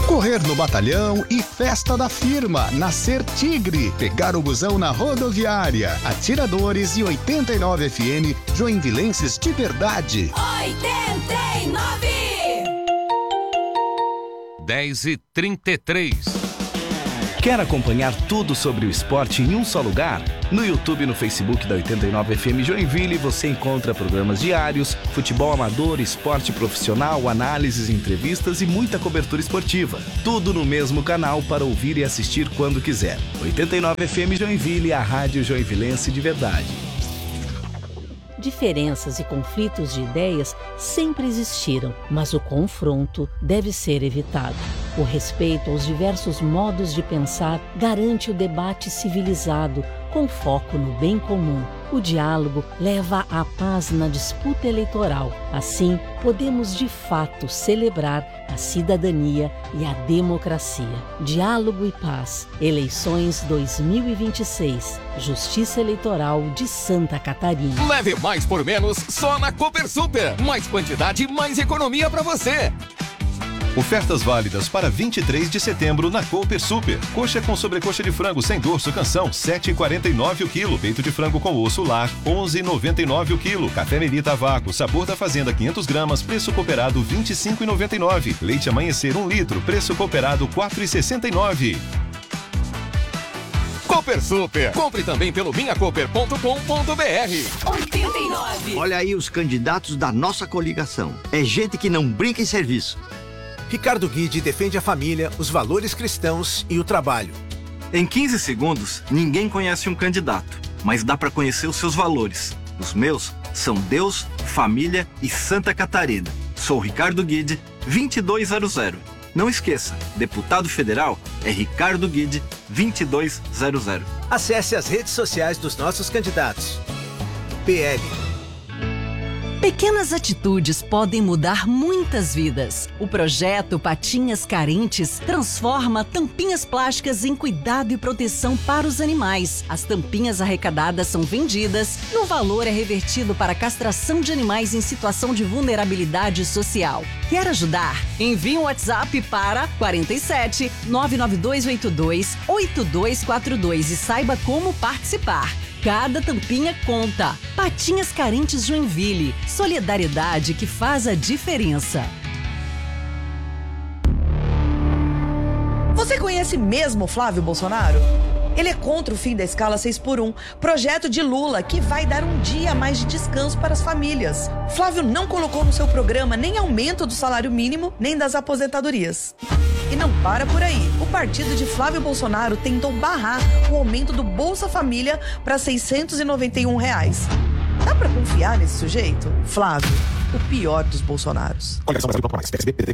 Correr no batalhão e festa da firma, Nascer Tigre. Pegar o busão na rodoviária. Atiradores e 89 FM, joinvilenses de verdade. 89! 10h33. Quer acompanhar tudo sobre o esporte em um só lugar? No YouTube e no Facebook da 89 FM Joinville você encontra programas diários, futebol amador, esporte profissional, análises, entrevistas e muita cobertura esportiva. Tudo no mesmo canal para ouvir e assistir quando quiser. 89 FM Joinville, a rádio joinvilense de verdade. Diferenças e conflitos de ideias sempre existiram, mas o confronto deve ser evitado. O respeito aos diversos modos de pensar garante o debate civilizado, com foco no bem comum. O diálogo leva à paz na disputa eleitoral. Assim, podemos de fato celebrar a cidadania e a democracia. Diálogo e paz. Eleições 2026. Justiça Eleitoral de Santa Catarina. Leve mais por menos só na Copersuper. Mais quantidade, mais economia para você. Ofertas válidas para 23 de setembro na Copersuper. Coxa com sobrecoxa de frango sem dorso canção, R$ 7,49 o quilo. Peito de frango com osso lar, R$ 11,99 o quilo. Café Melita a vácuo, sabor da fazenda 500 gramas, preço cooperado R$ 25,99. Leite Amanhecer 1 litro, preço cooperado R$ 4,69. Copersuper. Compre também pelo minhacoper.com.br. 89! Olha aí os candidatos da nossa coligação. É gente que não brinca em serviço. Ricardo Guide defende a família, os valores cristãos e o trabalho. Em 15 segundos, ninguém conhece um candidato, mas dá para conhecer os seus valores. Os meus são Deus, família e Santa Catarina. Sou Ricardo Guide, 2200. Não esqueça, deputado federal é Ricardo Guide, 2200. Acesse as redes sociais dos nossos candidatos. PL. Pequenas atitudes podem mudar muitas vidas. O projeto Patinhas Carentes transforma tampinhas plásticas em cuidado e proteção para os animais. As tampinhas arrecadadas são vendidas e o valor é revertido para a castração de animais em situação de vulnerabilidade social. Quer ajudar? Envie um WhatsApp para 47 99282 8242 e saiba como participar. Cada tampinha conta. Patinhas Carentes Joinville. Solidariedade que faz a diferença. Você conhece mesmo Flávio Bolsonaro? Ele é contra o fim da escala 6x1, projeto de Lula que vai dar um dia a mais de descanso para as famílias. Flávio não colocou no seu programa nem aumento do salário mínimo, nem das aposentadorias. E não para por aí. O partido de Flávio Bolsonaro tentou barrar o aumento do Bolsa Família para R$ 691. Dá pra confiar nesse sujeito? Flávio, o pior dos Bolsonaros.